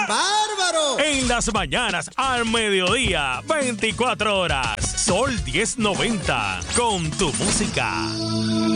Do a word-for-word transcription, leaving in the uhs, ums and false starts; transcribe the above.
¡Bárbaro! En las mañanas, al mediodía, veinticuatro horas. Sol diez noventa, con tu música.